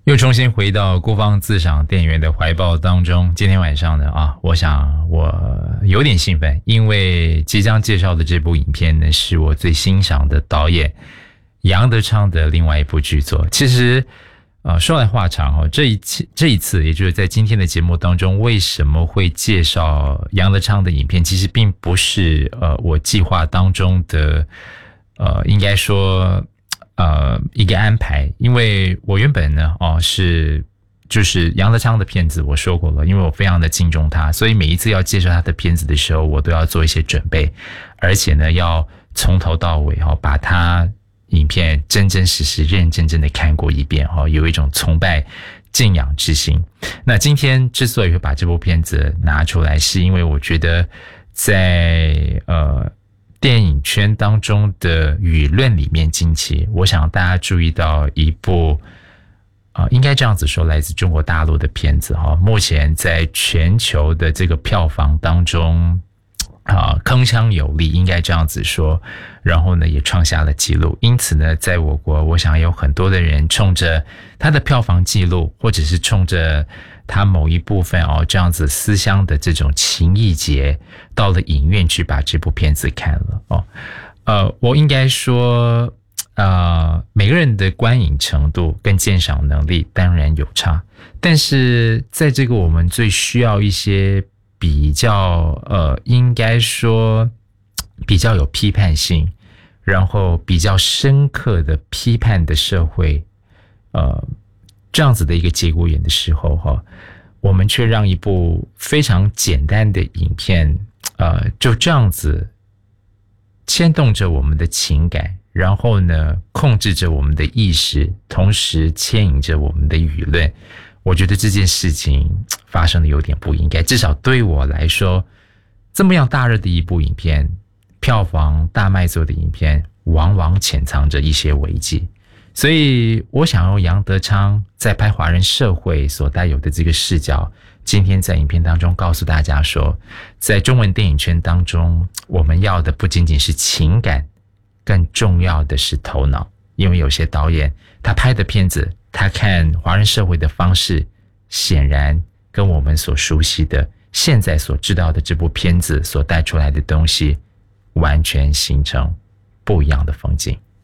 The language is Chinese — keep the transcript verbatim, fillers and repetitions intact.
又重新回到孤芳自赏电影院的怀抱当中。今天晚上呢，啊，我想我有点兴奋，因为即将介绍的这部影片呢，是我最欣赏的导演杨德昌的另外一部剧作。其实，呃，说来话长哦，这一次这一次，也就是在今天的节目当中，为什么会介绍杨德昌的影片？其实并不是呃我计划当中的，呃，应该说。呃，一个安排，因为我原本呢，哦，是就是杨德昌的片子，我说过了，因为我非常的敬重他，所以每一次要介绍他的片子的时候，我都要做一些准备，而且呢，要从头到尾哦，把他影片真真实实、认认真真的看过一遍哦，有一种崇拜、敬仰之心。那今天之所以会把这部片子拿出来，是因为我觉得在呃。电影圈当中的舆论里面惊奇，我想大家注意到一部呃，应该这样子说，来自中国大陆的片子哈，目前在全球的这个票房当中啊，铿锵有力，应该这样子说，然后呢也创下了纪录。因此呢，在我国，我想有很多的人冲着它的票房纪录，或者是冲着它某一部分哦这样子思乡的这种情谊节，到了影院去把这部片子看了哦。呃，我应该说，呃，每个人的观影程度跟鉴赏能力当然有差，但是在这个我们最需要一些比较呃，应该说比较有批判性，然后比较深刻的批判的社会，呃。这样子的一个节骨眼的时候哈，我们却让一部非常简单的影片，呃，就这样子牵动着我们的情感，然后呢，控制着我们的意识，同时牵引着我们的舆论。我觉得这件事情发生的有点不应该，至少对我来说，这么样大热的一部影片，票房大卖座的影片，往往潜藏着一些危机。所以我想用杨德昌在拍华人社会所带有的这个视角，今天在影片当中告诉大家说，在中文电影圈当中，我们要的不仅仅是情感，更重要的是头脑。因为有些导演他拍的片子，他看华人社会的方式，显然跟我们所熟悉的现在所知道的这部片子所带出来的东西，完全形成不一样的风景。